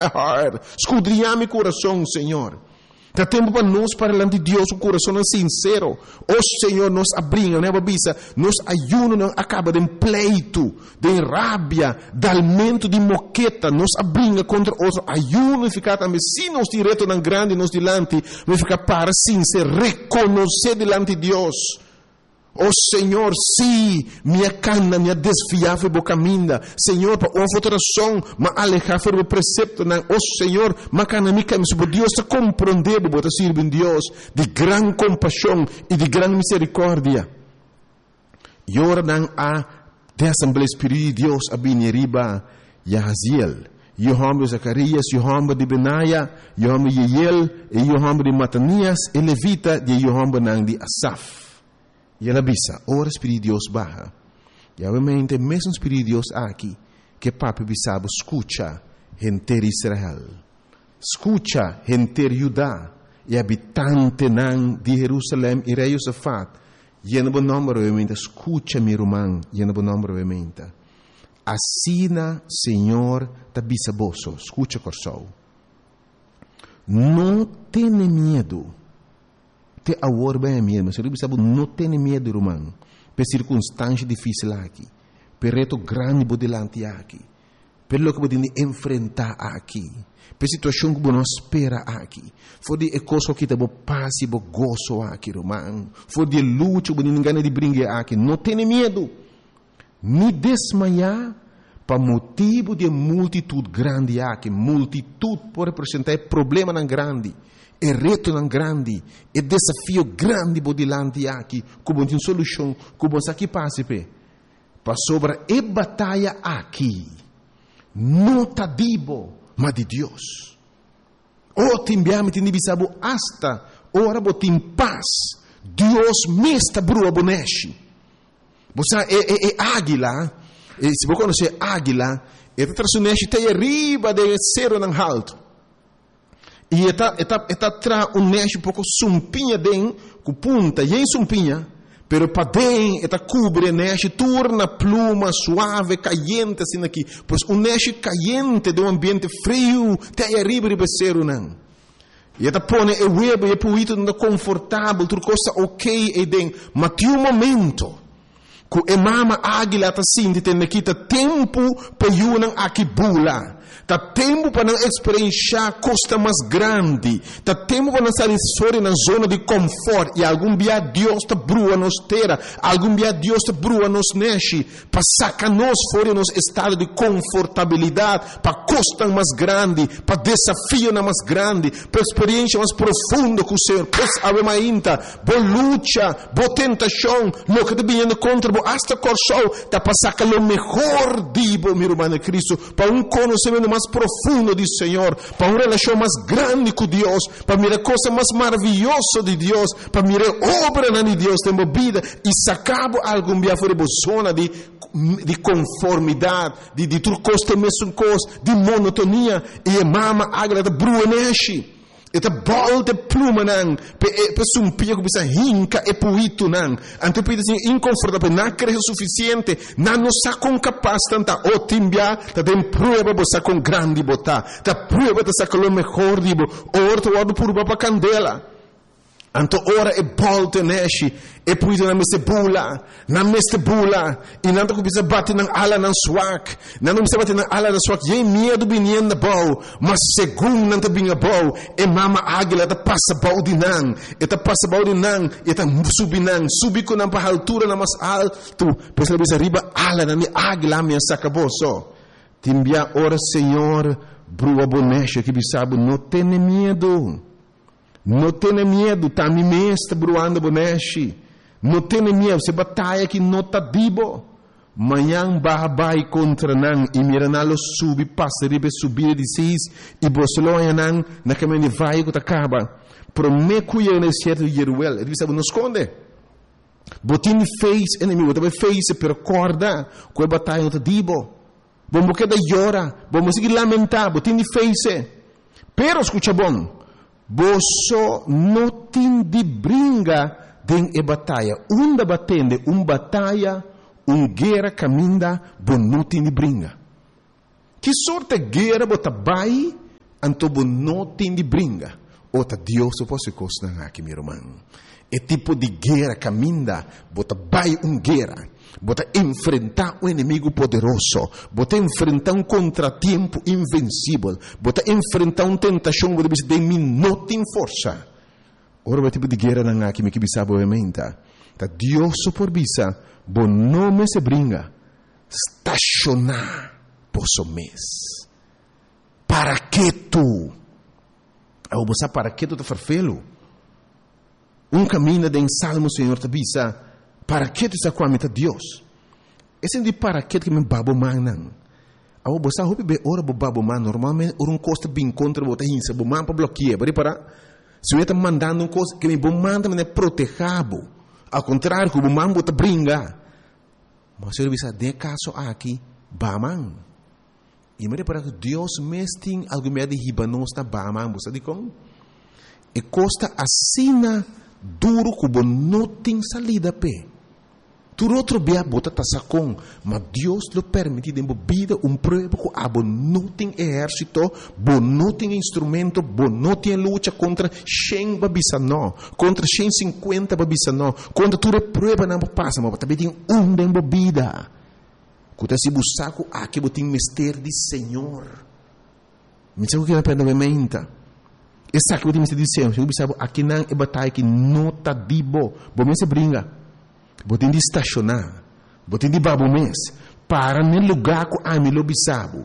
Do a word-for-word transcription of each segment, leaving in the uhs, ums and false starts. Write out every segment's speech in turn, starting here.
heart. Escudriña meu coração, Senhor. Tá tempo para nós, para diante de Deus, o coração é sincero. O Senhor nos abrinha, né, babisa? Nos ajuda, não acaba de pleito, de rábia, de aumento de moqueta, nos abrinha contra outro. Ajuda a ficar também, se nós direto na grande, nos dilante, vai ficar para sincero, reconhecer diante de Deus. Oh Senhor, sim, minha cana, minha desfiava e caminha. Senhor, para uma alteração, mas alejar o precepto, não. Oh Senhor, mas cana mica, mas Deus te compreender, para servir Deus de grande compaixão e de grande misericórdia. E ora não há de Assembleia Espírita de Deus a bineriba Yahaziel. Yohamba de Zacarias, Yohamba de Benaia, Yohamba de Yeiel, e Yohamba de Matanias, e Levita de Yohamba nang de Asaf. E ela bisa, ora Espírito de Deus barra. E obviamente, mesmo Espírito de Deus aqui, que papi bisabo, escucha, gente de Israel. Escucha, gente de Judá, e habitante nan de Jerusalém e rei Josafat. E não bom nome, obviamente, escucha, meu irmão, e não bom nome, obviamente. Assina, Senhor, da bisaboso, escucha, corsou. Não tenha medo. Te agora bem mesmo, mas ele sabe não tem medo, irmão, por circunstância difícil aqui, por reto grande por delante aqui, pelo que podemos enfrentar aqui, por situação que não espera aqui, for de coisa que temos paz e gozo aqui, irmão, for de luta que ninguém de brincar aqui, não tem medo, me desmaiar para motivo de multitude grande aqui, multitude pode representar problema não grande. É reto não grande, é desafio grande por delante aqui, como tem solução, como aqui passa para sobre é batalha aqui, não tá dibo, mas de Deus. O timbiame tem bisabo hasta ora botim paz, Deus mesta brua boneshi. Você é, é, é águila, e se você conhece águila, é traçuneshi tem arriba de cero não alto. E está está está tra um neste pouco sumpinha den com punta e em sumpinha, pero para den está cobre neste torna pluma suave caliente assim aqui, pois um neste caliente de um ambiente frio tem arriba de becero não. E está põe o web e puito não confortável, tudo coisa ok e den, mas tem um momento que a mama águila está assim de ter naquita tempo para yunan aqui bula. Tá tempo para não experienciar costa mais grande. Tá tempo para não sair fora na zona de conforto. E algum dia Deus te brua nos terra. Algum dia Deus te brua nos neche. Para sacar nós fora nos estado de confortabilidade. Para costa mais grande. Para desafio mais grande. Para experiência mais profunda com o Senhor. Pois ave mainta. Boa luta. Boa tentação. Lo que te vindo contra. Boa hasta corso. Tá para sacar o melhor dibo, meu irmão de Cristo. Para um conhecimento mais profundo do Senhor, para uma relação mais grande com Deus, para mirar coisa mais maravilhosa de Deus, para mirar obra de Deus na vida e sacar algum dia fora da zona de, de conformidade, de, de tudo coisa mesmo coisa, de monotonia, e mama agra da bruaneshi. Eta bol de pluma nang, pe pe sumpia que bisa hinca e puito nang. Anto pide assim inconfortável, não creio suficiente, não nos sacam capaz tanta o timbia, ta tem prueba bosa com grande bota, ta prueba ta saca lo melhor dibo, orto wado por baba candela. Anto ora e bol te neshi, e puito na meste bula, na meste bula, e nanto que bisa bate nang ala nang swak, nanto bisa bate nang ala nang swak, ye medo binien na bau, mas segundo nanto binga bau, e mama águila ta passa bau di nang, e ta passa bau di nang, e ta subi nang, subi ko nang pa altura na mas alto, pesa bisa riba ala na mi águila mi sacaboso. Timbia ora Senhor, brua bonecha que bisabo, não tenha medo. Não tenha medo, tá me mesta bruando bonechi. Não tenha medo, se batalha que não tá dibo. Manhã babai contra nan e miranalo subi passa ribe subir de seis e bosloia nan na caminho vai que acaba. Prome cuia no certo Jeruel, ele sabe não esconde. Botin fez inimigo, também fez per corda, com a batalha não tá dibo. Vamos que da llora, vamos seguir lamentar, botin fez. Pero escucha bom. Boso não tem de brinca den e batalha. Unda batende, um batalha, um guerra caminha, bom não tem de brinca. Que sorte guerra bota bai, Anto não tem de brinca. Ota Deus o posso costar aqui, meu irmão. É tipo de guerra caminha, bota vai um guerra. Bota enfrentar um inimigo poderoso, bota enfrentar um contratempo invencível, bota enfrentar uma tentação que você tem não tem força. Ora o tipo de guerra não há que me bisa obviamente. Tá Deus por bisa, bom nome se brinca, estacionar posso mês. Para que tu? Eu vou saber para que tu te farfelo? Um caminho de salmo Senhor te bisa. Para que tu está com a Deus? Esse é de para que que me babo man. A você hope be ora bo babo man normalmente ora um costa bem contra bota hinsa bo man para bloquear, bari para se eu está mandando um coisa que me bo manda me protegabo. Ao contrário, que bo man bota brinca. Mas se eu bisa de caso aqui, ba man. E me para que Deus me tem algo me de hibanos na ba man, você diz como? E costa assina duro que bo não tem salida pe. Tu outro bea bota tasacon, mas Deus lhe permite de vida um prova que abo não tem exército, bo não tem instrumento, bo não tem luta contra cem babisa não, contra cento e cinquenta babisa não, contra tudo prova não passa, mas também tem um de vida. Quando se busca aqui botem mistério de Senhor. Me sabe o que é pena mementa? Essa que botem mistério de Senhor, se você aqui não é batalha que não tá dibo, bo me se brinca. Botem de estacionar, botem de babo mês, para no lugar que a mim lobisabo,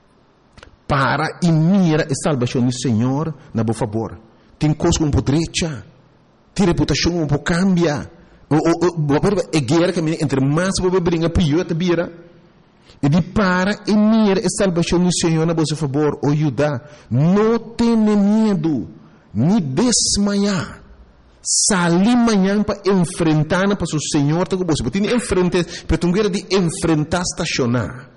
para e mira a salvação do Senhor na boa favor. Tem coisa com podrecha, tem reputação com por cambia, o o o é guerra que entre mais boa brinca pior te bira. E de para e mira a salvação do Senhor na boa favor, o Judá, não tenha medo, nem desmaiar. Salir amanhã para enfrentar para o Senhor, tá com você. Porque tem enfrentar, para tu guerra de enfrentar estacionar.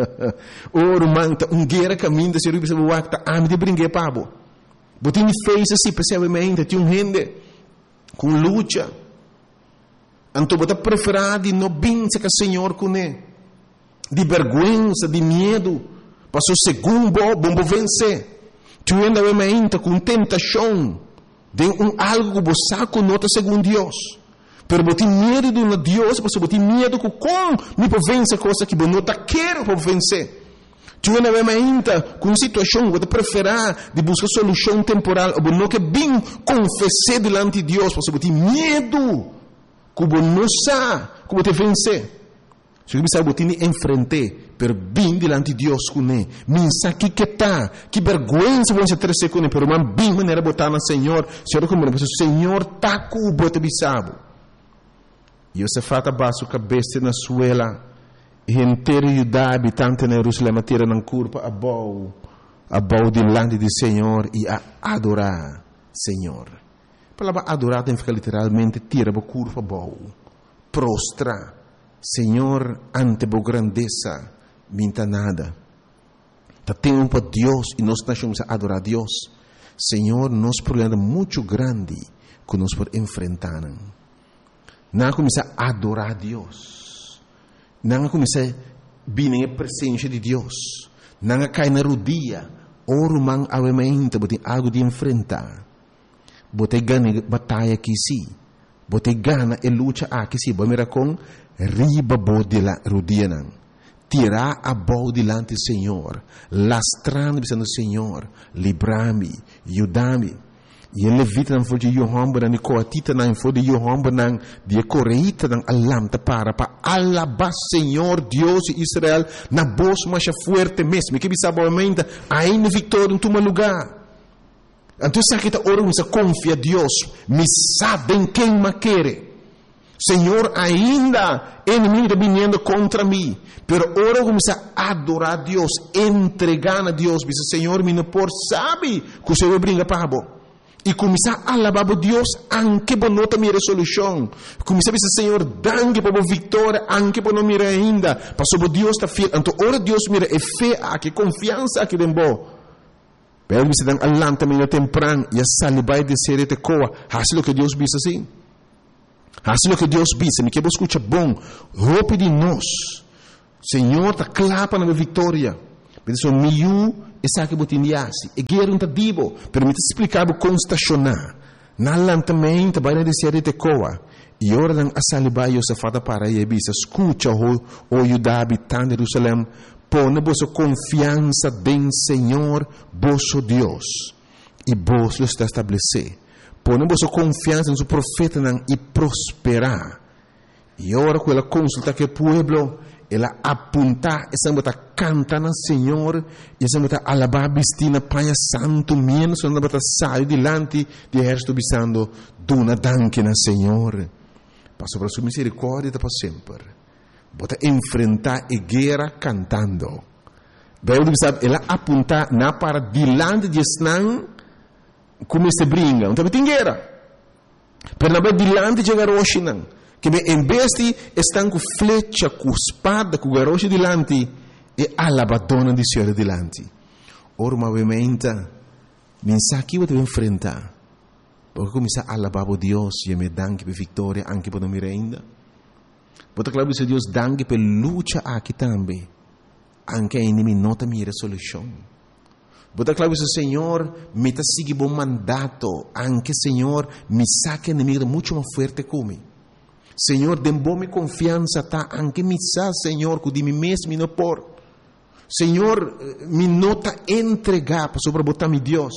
Oro manta um guerra caminho de ser o bispo wakta am de brinque pabo. Porque tem fez assim, percebe tem um gente com luta. Então bota preferado não bença que o Senhor com ele. De vergonha, de medo, para o segundo bom vencer. Tu ainda vai com tentação. De um algo que você conota segundo Deus. Pero você tem medo de um Deus, você tem medo que como me pode vencer coisa que você não quer para vencer. Tu não vai ainda com situação que você prefere de buscar solução temporal, ou não que bem confessar diante de Deus, você tem medo que você não sabe como te vencer. Se você sabe, você enfrentar, pero bem diante de Deus com ele. Minsa que que tá, que vergonha você ter com ele, pero man bem maneira botar no Senhor. Senhor como o Senhor tá com o bote bisabo. E você fata baixo cabeça na suela, e inteiro Judá habitante na Jerusalém tira na curva a bau, a bau diante do Senhor e a adorar Senhor. A palavra adorar tem que ficar literalmente tira a curva bau, prostra. Senhor, ante a grandeza, minta nada. Tá tempo para Deus e nós estamos a adorar a Deus. Senhor, nós problema muito grande que nós podemos enfrentar. Não começar a adorar a Deus. Não começar a vir na presença de Deus. Não cair na rodia. Oro man avemento, botem algo de enfrentar. Botem ganha batalha aqui sim. Botem gana e luta aqui sim. Bom, mira com riba bode la rudianan. Tirar a boa delante do Senhor. Lastrando pensando Senhor. Librame. Ajudame. E ele levita não foi de Johan Banan. E coatita não foi de Johan Banan. De correita não alam para. Para alabar Senhor Deus de Israel. Na voz mais forte mesmo. E que bisa boamente. Ainda vitória em toma lugar. Então se aqui está orando. Se confia Deus. Me sabem quem me quer. Senhor, ainda inimigo vindo contra mim, pero ora começar a adorar a Deus, entregar a Deus, diz Senhor, me não por sabe que o Senhor brinca para bo. E começar a alabar a Deus, anche por nota minha resolução. Começar a dizer Senhor, dangue para a vitória, anche por não mira ainda, para sobre Deus está fiel. Então ora Deus mira é fé, aqui confiança aqui dentro. Pero você dá alanta minha temprano e a salibai de ser te coa, assim que Deus diz assim. Assim o que Deus disse, me que você escuta bom, roupa de nós. Senhor, está clapa na minha vitória. Mas o meu essa que botin diasi, e guerra um tadibo, permite explicar como estacionar, na lantamento, vai na descer de coa, e ora não asalibai o safada para e bisa, escuta o o Judá habitante de Jerusalém, põe vossa confiança em Senhor, vosso Deus, e vos lo está estabelecer. Põe vossa confiança no profeta e prosperar. E ora com ela consulta que o povo, ela apunta, essa bota canta na Senhor, e essa bota alabar bistina Pai Santo, menos essa bota sai dilante de exército bisando, duna danke na Senhor. Passo para sua misericórdia para sempre. Bota enfrentar a guerra cantando. Bem, sabe, ela apunta na para dilante de Snan, como se brinca, então tem guerra. Pero na dilante de garoche não. Que em vez de estão com flecha, com espada, com garoche dilante, e alabadona de Senhor dilante. Ora, obviamente, mensagem que eu devo enfrentar. Porque começar a alabar a Deus e me danke per vitória, anche per me ainda. Porque claro que Deus danke per luta aqui também. Anche a inimigo nota minha solução. Porque claro que o Senhor me está seguindo bom mandato, anche Senhor me saca inimigo muito mais forte como. Senhor, dê-me confiança, tá? Anche me sa, Senhor, que de mim mesmo não por. Senhor, me nota entregar para sobrebotar meu Deus.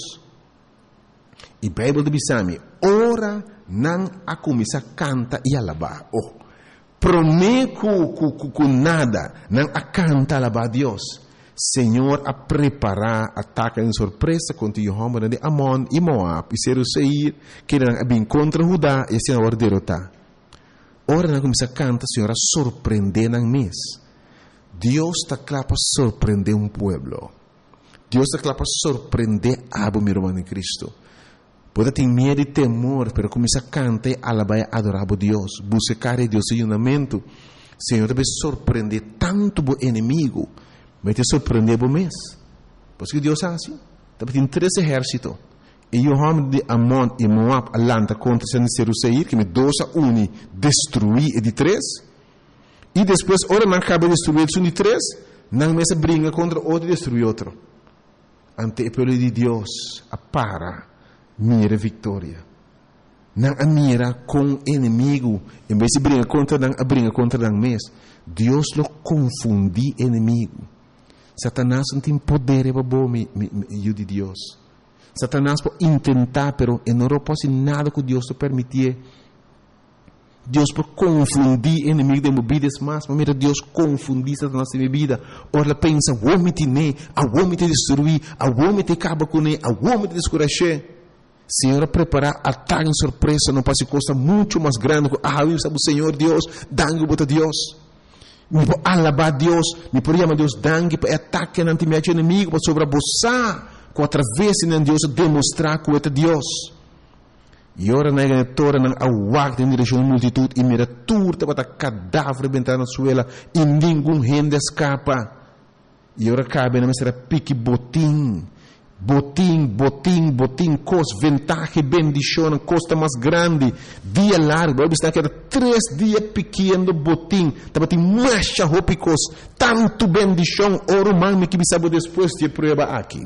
E a Bíblia diz me, ora não a começar a cantar e alabar. Oh, prometo com nada, não a cantar e alabar a Deus. Senhor, a preparar ataque em surpresa contra o homem de Amon e Moab, e ser o Seir, que não bem contra Judá, e assim a hora derrotar. Ora não começar a cantar, Senhor, a surpreender no mês. Deus está claro para surpreender um povo. Deus está claro para surpreender a meu irmão em Cristo. Pode ter medo e temor, mas começar a cantar, alabar e adorar a Deus. Buscar a Deus em unamento. Senhor, deve surpreender tanto o inimigo, mas te surpreender o mês. Porque Deus é assim. Deve ter três exércitos. E o homem de Amon e Moab alanta contra o Seir, que me dois a um destruir e de três. E depois, ora não acaba de destruir o de três, não mais briga contra outro e destruir outro. Ante o povo de Deus, a para, mira vitória. Não a mira com o inimigo, em vez de briga contra não a briga contra não mês. Deus lo confundi inimigo. Satanás não tem poder para bom me de Deus. Satanás pode tentar, pero não pode nada que Deus te permitir. Deus pode confundir o inimigo de movidas mais, mas mira, Deus confundir Satanás de minha vida. Ora, pensa, o homem te ne, o homem te destruir, o homem te acaba com ele, o homem te descuracher. Senhor, preparar ataque em surpresa, não pode coisa muito mais grande. Ah, eu sabe o Senhor Deus, dangue para Deus. Me pode alabar Deus, me pode chamar Deus, dangue para ataque ante meu inimigo, para sobreabusar. Com através de Deus demonstrar que é Deus. E ora na ganhatora não aguarda em direção à multitude e mira turta para cadáver bentar na suela e nenhum rende escapa. E ora cabe na mesa pique botim, botim, botim, botim, cos ventaja bendição, costa mais grande, dia largo. Olha está que era três dias pequeno botim, estava tem mais roupas, tanto bendição, ora mami que sabe depois de prova aqui.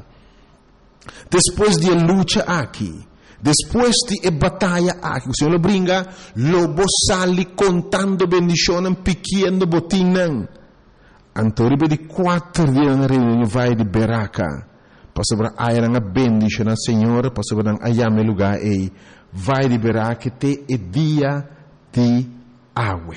Depois de luta aqui, depois de batalha aqui, o Senhor brinca, lobo sali contando bendição pequeno botim não. Antoribe de quatro dias na reunião vai de Beraca, para sobre a era bendição na Senhora, para sobre a ayame lugar aí, vai de Beraca te é dia de água.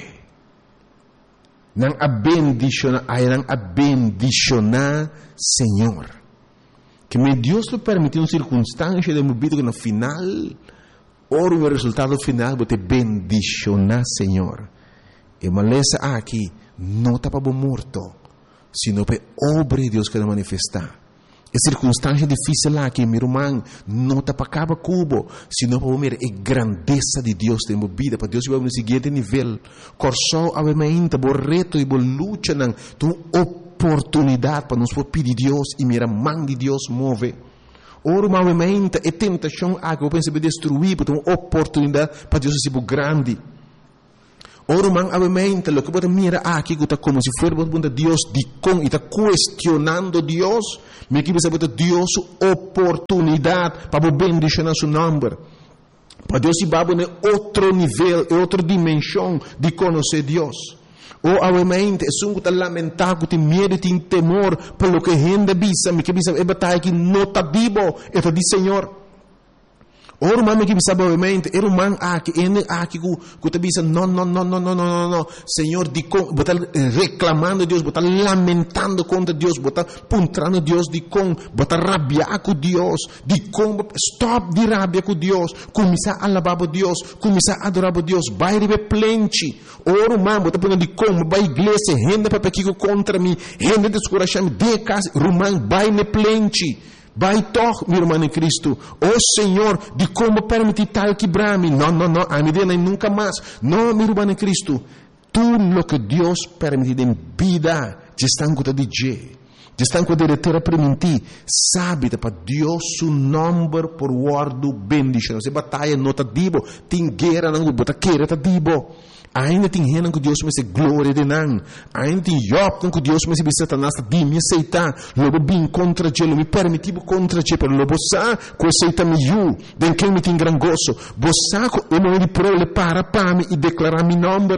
Não a bendição, a era a bendicionar Senhor. Que me Deus lhe permitiu uma circunstância de movido que no final, ora o resultado final, você bendicionar Senhor. E maleza aqui, não está para morto, sino para obra de Deus que vai manifestar. E circunstância difícil aqui, meu irmão, não está para acabar cubo, sino para ver a grandeza de Deus em minha vida, para Deus vai no seguinte nível. Corso, obviamente, o reto e a luta, tu oportunidade para nos pedir Deus e mira mão de Deus move. Ora, novamente, a tentação que eu penso destruir, porque uma oportunidade para Deus ser grande. Ora, man, obviamente, lo que puede mirar aquí, está como si fuera Dios, di con, y está cuestionando Dios, me que bisa Dios su oportunidad para bendicionar su nombre. Para Dios ir en otro nivel, en otra dimensión de conocer Dios. O, obviamente, es un que lamentar, que tem medo, tem temor, por lo que gente bisa, me que bisa, é batalha que não está vivo, é de Senhor. Ora, mami, que sabe, obviamente, era um man aqui, ele aqui, que te disse, não, não, não, não, não, não, não, Senhor, de com, botar reclamando Deus, botar lamentando contra Deus, botar puntrando Deus, de com, botar rabiar com Deus, de com, stop de rabia com Deus, começar a alabar Deus, começar a adorar Deus, vai receber plente. Ora, man, botar punando de com, vai igreja, renda para pequeno contra mim, renda descorachar-me, de casa, rumang, vai ne plente. Vai toch, meu irmão em Cristo. Oh Senhor, de como permitir tal quebrar-me. Não, não, não, a medida nem nunca mais. Não, meu irmão em Cristo. Tudo o que Deus permite em vida, já está em conta de Deus. Já está em conta de ter permitir. Sabe, para Deus, seu nome por guardo bendição. Se batalha não está dibo, tem guerra não, bota guerra está dibo. Ainda tem gente que Deus me se glória de não. Ainda tem Job que Deus me se Satanás de me aceitar. Logo bem contra ele, me permitivo contra ele, pero logo sa que aceita me eu, den que me tem gran gozo. Bosa ko eu me pro le para para me e declarar meu nome.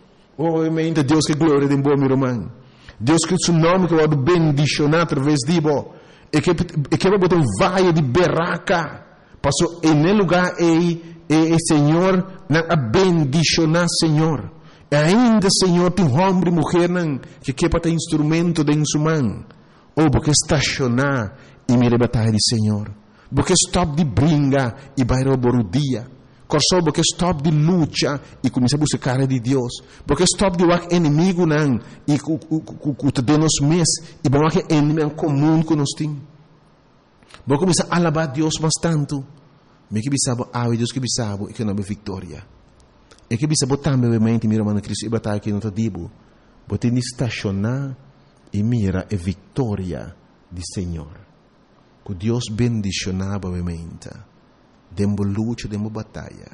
Oh, ainda Deus que glória de bom meu irmão. Deus que seu nome que vai bendicionar através de bo. E que e que vai botar um valle de beraca. Passou em lugar aí e o Senhor a bendicionar, Senhor. E ainda, Senhor, tem homem e mulher que quer para ter instrumento de sua mão. Ou porque estacionar e me rebatar de Senhor. Porque stop de brinca e vai roubar o dia. Corso porque stop de luta e começa a buscar de Deus. Porque stop de o inimigo não e que te dê nos mês e bom que inimigo comum que nós temos. Porque começa a alabar Deus bastante. Me que bisabo, ah, Deus que bisabo, e que não é vitória. E que bisabo também, obviamente, mira, mano, Cristo, e batalha que não está dibo. Bote ni estacionar e mira a vitória do Senhor. Que Deus bendicionava, obviamente. Dembo luta, dembo batalha.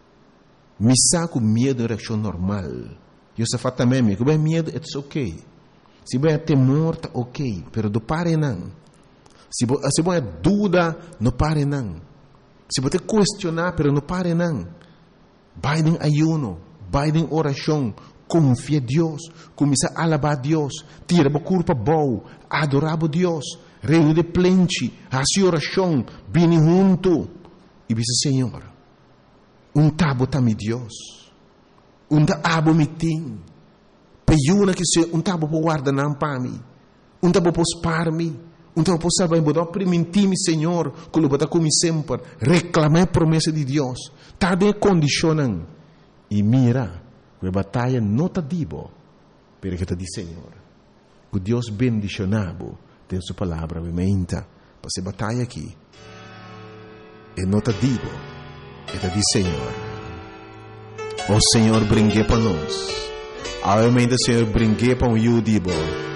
Me saco medo é reação normal. Eu só faço também, que bem medo, é ok. Se bem temor, tá ok. Pero do pare não. Se bem dúvida, não pare não. Se você questionar, pero não pare não. Vai em ayuno, vai em oração, confia em Deus, começa a alabar a Deus, tira a culpa boa, adorar a Deus, reino de plente, a sua oração, vem junto. E diz, Senhor, um tabo tá me Deus, um tabo me tem, peiuna que se um tabo por guardar não para mim, um tabo por spar me. Então, eu posso saber, eu permitir-me, Senhor, que eu vou como sempre, reclamar a promessa de Deus. Está bem condicionando. E mira, que a batalha não está dibo, porque está diz, Senhor, que Deus bendicionado tem sua palavra, obviamente, para essa batalha aqui. E não está dibo, está diz, Senhor, o Senhor brinque para nós. Obviamente, o Senhor brinque para o eu dibo.